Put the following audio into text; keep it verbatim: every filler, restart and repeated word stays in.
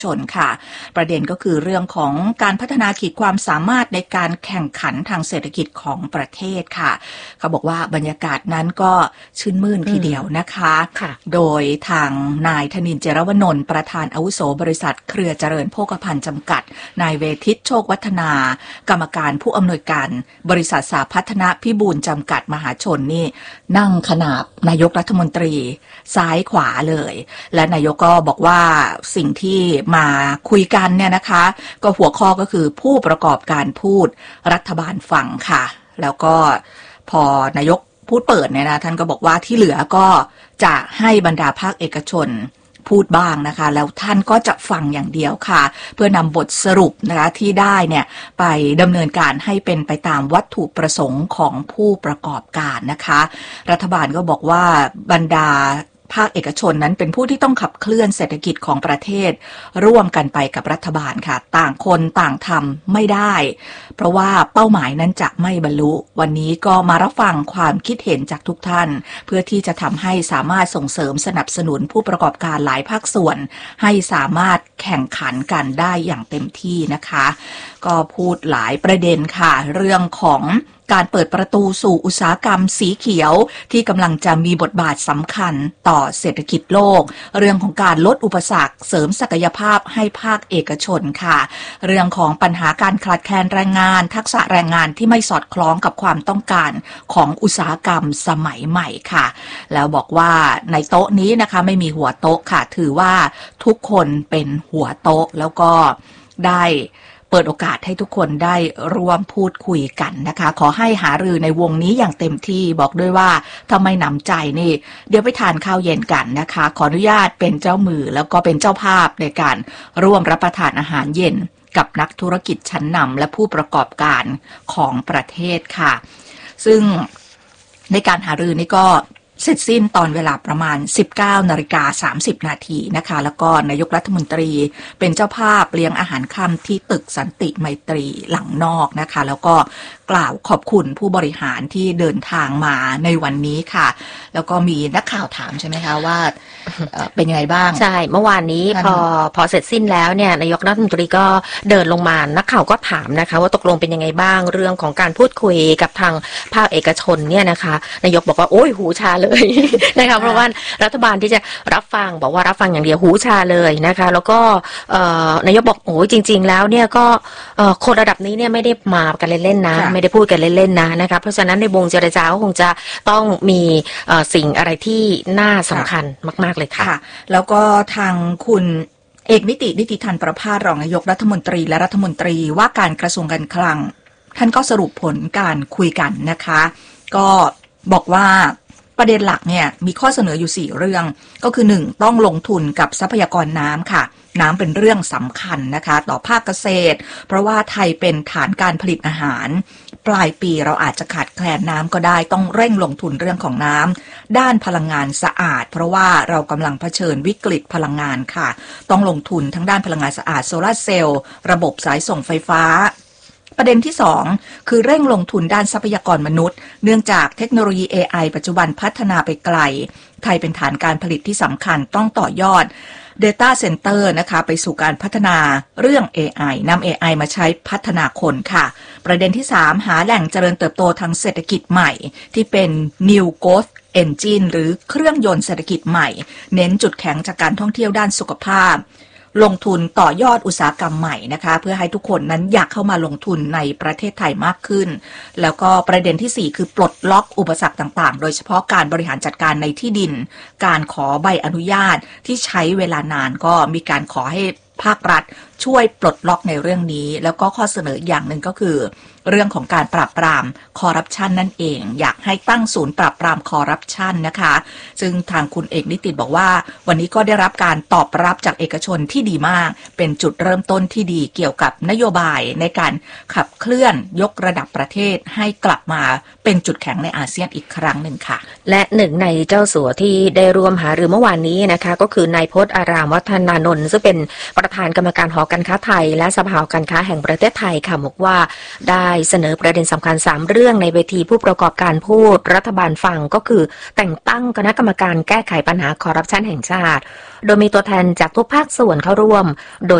ชนค่ะประเด็นก็คือเรื่องของการพัฒนาขีดความสามารถในการแข่งขันทางเศรษฐกิจของประเทศค่ะเขาบอกว่าบรรยากาศนั้นก็ชื่นมื่นทีเดียวนะคะโดยทางนายธนินทร์ เจรวนนท์ประธานอาวุโสบริษัทเครือเจริญโภคภัณฑ์จำกัดนายเวทิตโชควัฒนากรรมการผู้อำนวยการบริษัทสาพัฒนพิบูลจำกัดมหาชนนี่นั่งขนาบนายกรัฐมนตรีซ้ายขวาเลยและนายกก็บอกว่าสิ่งที่มาคุยกันเนี่ยนะคะก็หัวข้อก็คือผู้ประกอบการพูดรัฐบาลฟังค่ะแล้วก็พอนายกพูดเปิดเนี่ยนะท่านก็บอกว่าที่เหลือก็จะให้บรรดาภาคเอกชนพูดบ้างนะคะแล้วท่านก็จะฟังอย่างเดียวค่ะเพื่อนำบทสรุปนะคะที่ได้เนี่ยไปดำเนินการให้เป็นไปตามวัตถุประสงค์ของผู้ประกอบการนะคะรัฐบาลก็บอกว่าบรรดาภาคเอกชนนั้นเป็นผู้ที่ต้องขับเคลื่อนเศรษฐกิจของประเทศร่วมกันไปกับรัฐบาลค่ะต่างคนต่างทำไม่ได้เพราะว่าเป้าหมายนั้นจะไม่บรรลุวันนี้ก็มารับฟังความคิดเห็นจากทุกท่านเพื่อที่จะทำให้สามารถส่งเสริมสนับสนุนผู้ประกอบการหลายภาคส่วนให้สามารถแข่งขันกันได้อย่างเต็มที่นะคะก็พูดหลายประเด็นค่ะเรื่องของการเปิดประตูสู่อุตสาหกรรมสีเขียวที่กำลังจะมีบทบาทสำคัญต่อเศรษฐกิจโลกเรื่องของการลดอุปสรรคเสริมศักยภาพให้ภาคเอกชนค่ะเรื่องของปัญหาการขาดแคลนแรงงานทักษะแรงงานที่ไม่สอดคล้องกับความต้องการของอุตสาหกรรมสมัยใหม่ค่ะแล้วบอกว่าในโต๊ะนี้นะคะไม่มีหัวโต๊ะค่ะถือว่าทุกคนเป็นหัวโต๊ะแล้วก็ได้เปิดโอกาสให้ทุกคนได้ร่วมพูดคุยกันนะคะขอให้หารือในวงนี้อย่างเต็มที่บอกด้วยว่าถ้าไม่หนำใจนี่เดี๋ยวไปทานข้าวเย็นกันนะคะขออนุญาตเป็นเจ้ามือแล้วก็เป็นเจ้าภาพในการร่วมรับประทานอาหารเย็นกับนักธุรกิจชั้นนำและผู้ประกอบการของประเทศค่ะซึ่งในการหารือนี้ก็เสร็จสิ้นตอนเวลาประมาณ สิบเก้านาฬิกาสามสิบนาทีนะคะแล้วก็นายกรัฐมนตรีเป็นเจ้าภาพเลี้ยงอาหารค่ำที่ตึกสันติไมตรีหลังนอกนะคะแล้วก็กล่าวขอบคุณผู้บริหารที่เดินทางมาในวันนี้ค่ะแล้วก็มีนักข่าวถามใช่ไหมคะว่า เป็นยังไงบ้างใช่เมื่อวานนี้พอพอเสร็จสิ้นแล้วเนี่ยนายกรัฐมนตรีก็เดินลงมานักข่าวก็ถามนะคะว่าตกลงเป็นยังไงบ้างเรื่องของการพูดคุยกับทางภาคเอกชนเนี่ยนะคะนายกบอกว่าโอ้ยหูชาเลย นะคะเพราะว่ารัฐบาลที่จะรับฟังบอกว่ารับฟังอย่างเดียวหูชาเลยนะคะแล้วก็นายกบอกโอ้ยจริงๆแล้วเนี่ยก็คนระดับนี้เนี่ยไม่ได้มากันเล่นๆนะไม่ได้พูดกันเล่นๆนะนะคะเพราะฉะนั้นในวงเจรจาก็คงจะต้องมีสิ่งอะไรที่น่าสำคัญมากๆเลยค่ะแล้วก็ทางคุณเอกนิตินิติธันประภาสรองนายกรัฐมนตรีและรัฐมนตรีว่าการกระทรวงการคลังท่านก็สรุปผลการคุยกันนะคะก็บอกว่าประเด็นหลักเนี่ยมีข้อเสนออยู่สี่เรื่องก็คือหนึ่งต้องลงทุนกับทรัพยากรน้ำค่ะน้ำเป็นเรื่องสำคัญนะคะต่อภาคเกษตรเพราะว่าไทยเป็นฐานการผลิตอาหารปลายปีเราอาจจะขาดแคลนน้ำก็ได้ต้องเร่งลงทุนเรื่องของน้ำด้านพลังงานสะอาดเพราะว่าเรากำลังเผชิญวิกฤตพลังงานค่ะต้องลงทุนทั้งด้านพลังงานสะอาดโซลาร์เซลล์ระบบสายส่งไฟฟ้าประเด็นที่สองคือเร่งลงทุนด้านทรัพยากรมนุษย์เนื่องจากเทคโนโลยี เอ ไอ ปัจจุบันพัฒนาไปไกลไทยเป็นฐานการผลิตที่สำคัญต้องต่อยอด Data Center นะคะไปสู่การพัฒนาเรื่อง เอ ไอ นำ เอ ไอ มาใช้พัฒนาคนค่ะประเด็นที่สามหาแหล่งเจริญเติบโตทางเศรษฐกิจใหม่ที่เป็น New Growth Engine หรือเครื่องยนต์เศรษฐกิจใหม่เน้นจุดแข็งจากการท่องเที่ยวด้านสุขภาพลงทุนต่อยอดอุตสาหกรรมใหม่นะคะเพื่อให้ทุกคนนั้นอยากเข้ามาลงทุนในประเทศไทยมากขึ้นแล้วก็ประเด็นที่สี่คือปลดล็อกอุปสรรคต่างๆโดยเฉพาะการบริหารจัดการในที่ดินการขอใบอนุญาตที่ใช้เวลานานก็มีการขอให้ภาครัฐช่วยปลดล็อกในเรื่องนี้แล้วก็ข้อเสนออย่างหนึ่งก็คือเรื่องของการปราบปรามคอร์รัปชันนั่นเองอยากให้ตั้งศูนย์ปราบปรามคอร์รัปชันนะคะซึ่งทางคุณเอกนิติบอกว่าวันนี้ก็ได้รับการตอบรับจากเอกชนที่ดีมากเป็นจุดเริ่มต้นที่ดีเกี่ยวกับนโยบายในการขับเคลื่อนยกระดับประเทศให้กลับมาเป็นจุดแข็งในอาเซียนอีกครั้งหนึ่งค่ะและหนึ่งในเจ้าสัวที่ได้ร่วมหารือเมื่อวานนี้นะคะก็คือนายพจน์อารามวัฒนานนท์ซึ่งเป็นประธานกรรมการหอการค้าไทยและสภาหอการค้าแห่งประเทศไทยค่ะบอกว่าได้เสนอประเด็นสำคัญสามเรื่องในเวทีผู้ประกอบการพูดรัฐบาลฟังก็คือแต่งตั้งคณะกรรมการแก้ไขปัญหาคอร์รัปชันแห่งชาติโดยมีตัวแทนจากทุกภาคส่วนเข้าร่วมโดย